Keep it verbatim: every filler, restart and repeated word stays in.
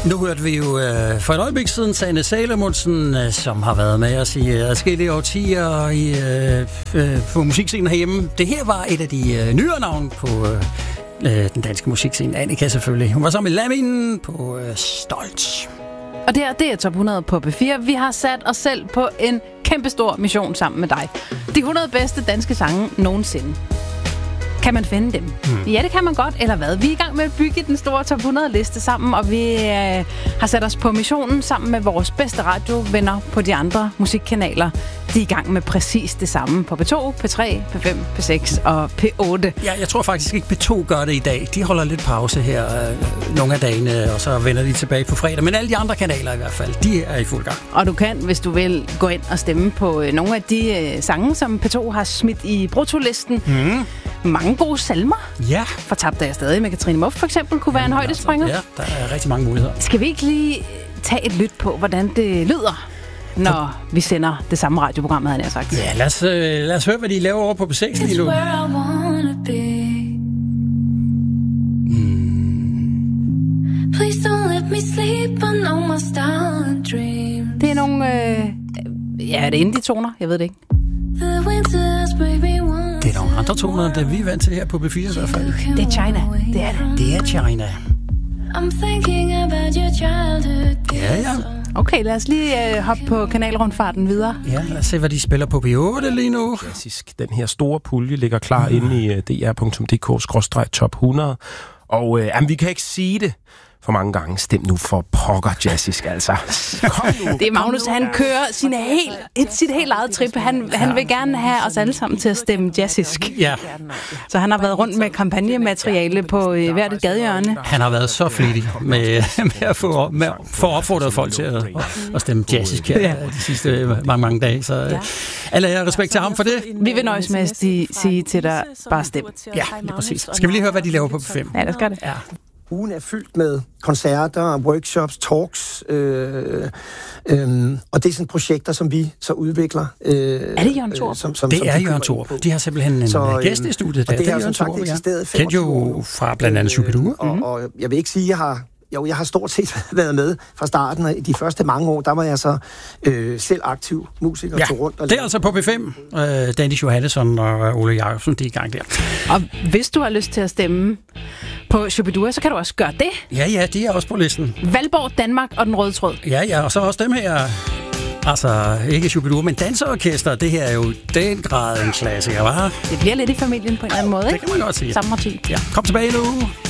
Nu hørte vi jo øh, for et øjeblik siden Sanne Salomonsen, øh, som har været med os i øh, adskillige årtier i, øh, øh, på musikscenen herhjemme. Det her var et af de øh, nyere navne på øh, den danske musikscene. Annika selvfølgelig. Hun var sammen med Lamin på øh, Stolt. Og det her, det er Top hundrede på P fire. Vi har sat os selv på en kæmpestor mission sammen med dig. De hundrede bedste danske sange nogensinde. Kan man finde dem? Hmm. Ja, det kan man godt, eller hvad? Vi er i gang med at bygge den store Top hundrede-liste sammen, og vi øh, har sat os på missionen sammen med vores bedste radiovenner på de andre musikkanaler. De er i gang med præcis det samme på P to, P tre, P fem, P seks og P otte. Ja, jeg tror faktisk ikke, P to gør det i dag. De holder lidt pause her øh, nogle af dagene, og så vender de tilbage på fredag. Men alle de andre kanaler i hvert fald, de er i fuld gang. Og du kan, hvis du vil, gå ind og stemme på øh, nogle af de øh, sange, som P to har smidt i bruttolisten. Hmm. Mange gode salmer. Ja. Fortabte jeg stadig med Katrine Muff, for eksempel, kunne være en højdespringer. Ja, der er rigtig mange muligheder. Skal vi ikke lige tage et lyt på, hvordan det lyder, når vi sender det samme radioprogram, havde jeg sagt? Ja, lad os, øh, lad os høre, hvad de laver over på P seks lige nu. Mm. Det er nogle... Øh, ja, er det indie-toner? Jeg ved det ikke. Det er nogle andre toner, der vi er vant til her på P fire i hvert fald. Det er China. Det er det. Det er China. Ja, ja. Okay, lad os lige øh, hoppe på kanalrundfarten videre. Ja, lad os se, hvad de spiller på P otte lige nu. Klassisk. Den her store pulje ligger klar mm. inde i uh, d r punktum d k skråstreg top hundrede. Og øh, jamen, vi kan ikke sige det for mange gange. Stem nu for pokker jazzisк, altså. Kom nu. Det er Magnus, han kører sine helt, et, sit helt eget trip. Han, han vil gerne have os alle sammen til at stemme jazzisk. Ja. Så han har været rundt med kampagnemateriale på øh, hvert et gadehjørne. Han har været så flittig med, med at få, med, få opfordret folk til at, at stemme jazzisk her ja. de sidste mange, mange dage. Så ja. alle har respekt til ham for det. Vi vil nøjes med at sige til dig, bare stem. Ja, lige præcis. Skal vi lige høre, hvad de laver på P fem? Ja, det skal det. Ja. Ugen er fyldt med koncerter, workshops, talks, øh, øh, og det er sådan projekter, som vi så udvikler. Øh, er det Jørgen Thorup? Som, som, det som er de Jørgen Thorup. De har simpelthen en så, gæst i studiet. Og det, det har som sagt eksisteret femogtyve år. Kendt jo fra blandt andet Shubidua. Og, og jeg vil ikke sige, at jeg har... Jo, jeg har stort set været med fra starten, og de første mange år, der var jeg så øh, selv aktiv musiker, ja, tog rundt. Og det er altså på P fem. Øh, Dennis Johannesson og Ole Jacobsen, de er i gang der. Og hvis du har lyst til at stemme på Shubidua, så kan du også gøre det. Ja, ja, de er også på listen. Valborg, Danmark og den røde tråd. Ja, ja, og så også dem her. Altså, ikke Shubidua, men danseorkester. Det her er jo den grad en klassiker, hva'? Det bliver lidt i familien på en eller anden måde, ikke? Det kan man godt sige. Samme årti. Ja, kom tilbage nu.